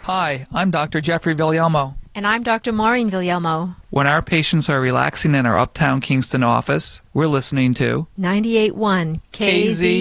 Hi, I'm Dr. Jeffrey Villalmo. And I'm Dr. Maureen Villalmo. When our patients are relaxing in our Uptown Kingston office, we're listening to 98.1 KZ